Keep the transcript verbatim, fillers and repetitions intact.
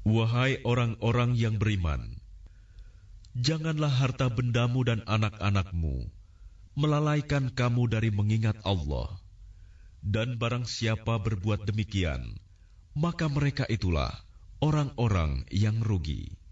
Wahai orang-orang yang beriman, janganlah harta bendamu dan anak-anakmu melalaikan kamu dari mengingat Allah. Dan barang siapa berbuat demikian, maka mereka itulah orang-orang yang rugi.